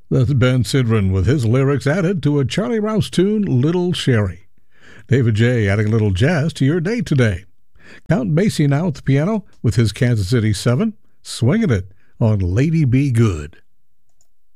That's Ben Sidran with his lyrics added to a Charlie Rouse tune, Little Sherry. David J. adding a little jazz to your day today. Count Basie now at the piano with his Kansas City 7, swinging it on Lady Be Good.